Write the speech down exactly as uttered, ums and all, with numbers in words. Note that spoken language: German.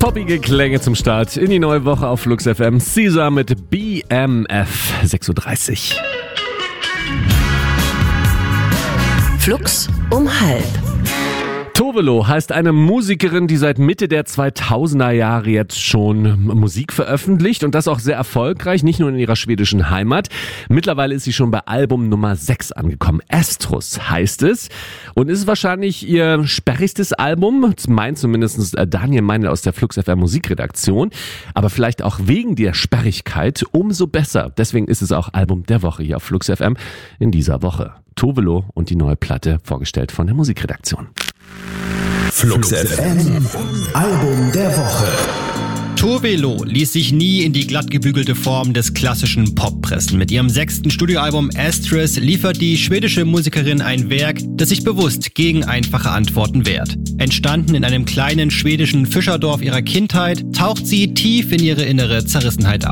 Poppige Klänge zum Start in die neue Woche auf Flux F M. Caesar mit B M F, sechs Uhr dreißig. Flux um halb. Tove Lo heißt eine Musikerin, die seit Mitte der zweitausender Jahre jetzt schon Musik veröffentlicht und das auch sehr erfolgreich, nicht nur in ihrer schwedischen Heimat. Mittlerweile ist sie schon bei Album Nummer sechs angekommen. Astrus heißt es und ist wahrscheinlich ihr sperrigstes Album, meint zumindest Daniel Meinl aus der Flux F M Musikredaktion, aber vielleicht auch wegen der Sperrigkeit umso besser. Deswegen ist es auch Album der Woche hier auf Flux F M in dieser Woche. Tove Lo und die neue Platte, vorgestellt von der Musikredaktion. Flux F M, Album der Woche. Tove Lo ließ sich nie in die glattgebügelte Form des klassischen Pop pressen. Mit ihrem sechsten Studioalbum Astrus liefert die schwedische Musikerin ein Werk, das sich bewusst gegen einfache Antworten wehrt. Entstanden in einem kleinen schwedischen Fischerdorf ihrer Kindheit, taucht sie tief in ihre innere Zerrissenheit ab.